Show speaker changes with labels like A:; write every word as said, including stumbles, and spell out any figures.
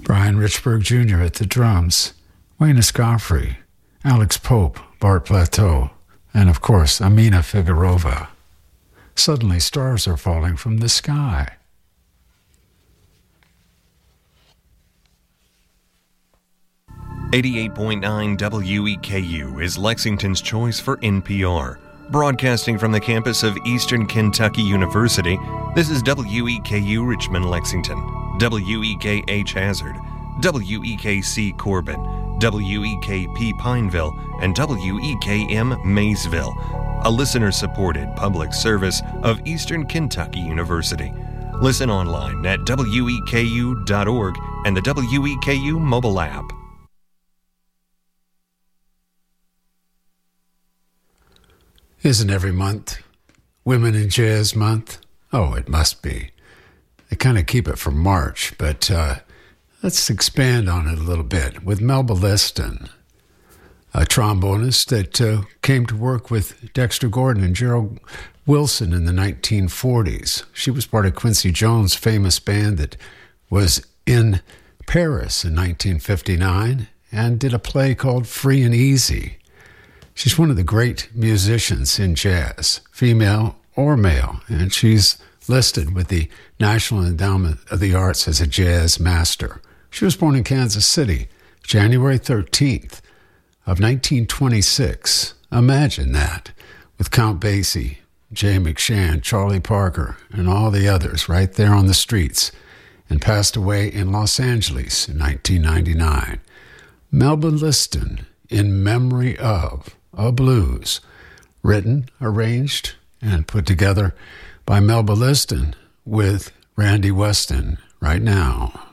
A: Brian Richburg Junior at the drums, Wayne Escoffery, Alex Pope, Bart Plateau, and of course, Amina Figueroa. Suddenly stars are falling from the sky.
B: eighty-eight point nine W E K U is Lexington's choice for N P R. Broadcasting from the campus of Eastern Kentucky University, this is W E K U Richmond, Lexington, W E K H Hazard, W E K C Corbin, W E K P Pineville, and W E K M Maysville, a listener-supported public service of Eastern Kentucky University. Listen online at W E K U dot org and the W E K U mobile app.
A: Isn't every month Women in Jazz Month? Oh, it must be. They kind of keep it for March, but uh, let's expand on it a little bit with Melba Liston, a trombonist that uh, came to work with Dexter Gordon and Gerald Wilson in the nineteen forties. She was part of Quincy Jones' famous band that was in Paris in nineteen fifty-nine and did a play called Free and Easy. She's one of the great musicians in jazz, female or male, and she's listed with the National Endowment of the Arts as a jazz master. She was born in Kansas City, January thirteenth of nineteen twenty-six. Imagine that, with Count Basie, Jay McShann, Charlie Parker, and all the others right there on the streets, and passed away in Los Angeles in nineteen ninety-nine. Melba Liston, In Memory of a Blues, written, arranged, and put together by Melba Liston with Randy Weston right now.